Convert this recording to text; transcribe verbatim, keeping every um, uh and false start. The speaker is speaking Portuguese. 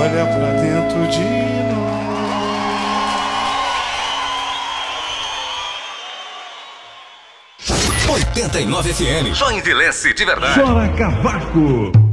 olha pra dentro de nós. oitenta e nove F M. Só envelhece de verdade. Chora Cavaco.